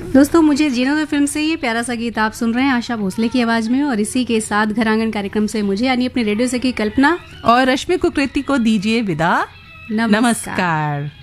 दोस्तों, मुझे जीना दो फिल्म से ये प्यारा सा गीत आप सुन रहे हैं आशा भोसले की आवाज में, और इसी के साथ घरांगन कार्यक्रम से मुझे यानी अपने रेडियो से की कल्पना और रश्मि कुकृति को दीजिए विदा। नमस्कार। नमस्कार।